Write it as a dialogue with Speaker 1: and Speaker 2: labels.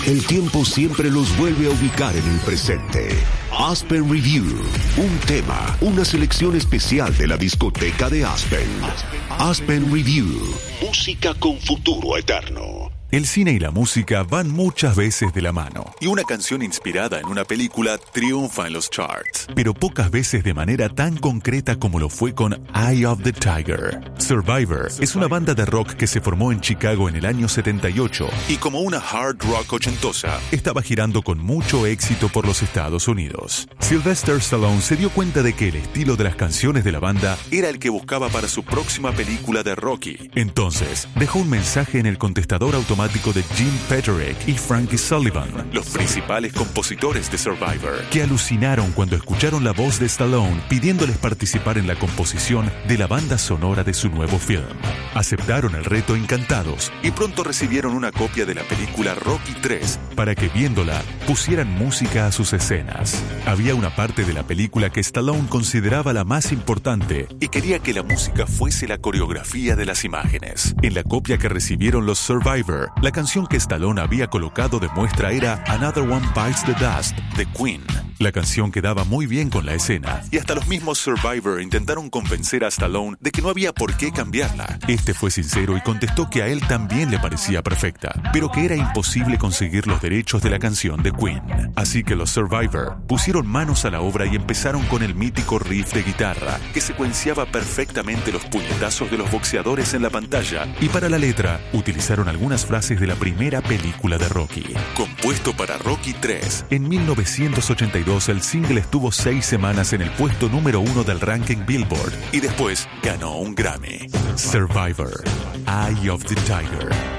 Speaker 1: El tiempo siempre los vuelve a ubicar en el presente. Aspen Review, un tema, una selección especial de la discoteca de Aspen. Aspen Review, música con futuro eterno.
Speaker 2: El cine y la música van muchas veces de la mano, y una canción inspirada en una película triunfa en los charts, pero pocas veces de manera tan concreta como lo fue con Eye of the Tiger. Survivor es una banda de rock que se formó en Chicago en el año 78, y como una hard rock ochentosa, estaba girando con mucho éxito por los Estados Unidos. Sylvester Stallone se dio cuenta de que el estilo de las canciones de la banda era el que buscaba para su próxima película de Rocky. Entonces, dejó un mensaje en el contestador automático de Jim Peterick y Frankie Sullivan, los principales compositores de Survivor, que alucinaron cuando escucharon la voz de Stallone pidiéndoles participar en la composición de la banda sonora de su nuevo film. Aceptaron el reto encantados y pronto recibieron una copia de la película Rocky 3 para que viéndola pusieran música a sus escenas. Había una parte de la película que Stallone consideraba la más importante y quería que la música fuese la coreografía de las imágenes. En la copia que recibieron los Survivor, la canción que Stallone había colocado de muestra era Another One Bites the Dust, de Queen. La canción quedaba muy bien con la escena, y hasta los mismos Survivor intentaron convencer a Stallone de que no había por qué cambiarla. Este fue sincero y contestó que a él también le parecía perfecta, pero que era imposible conseguir los derechos de la canción de Queen. Así que los Survivor pusieron manos a la obra y empezaron con el mítico riff de guitarra, que secuenciaba perfectamente los puñetazos de los boxeadores en la pantalla, y para la letra utilizaron algunas frases de la primera película de Rocky. Compuesto para Rocky 3, en 1982 el single estuvo 6 semanas en el puesto número 1 del ranking Billboard y después ganó un Grammy. Survivor, Eye of the Tiger.